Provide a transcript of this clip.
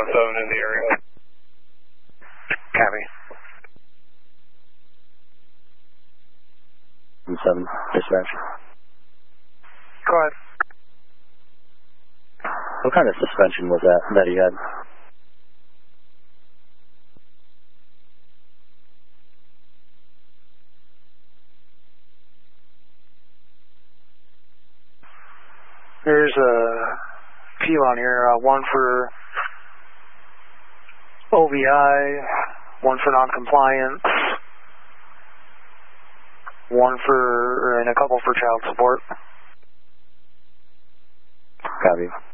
217 in the area. Copy. 7, dispatch. Go ahead. What kind of suspension was that he had? There's a few on here, one for OVI, one for non-compliance, and a couple for child support. Copy.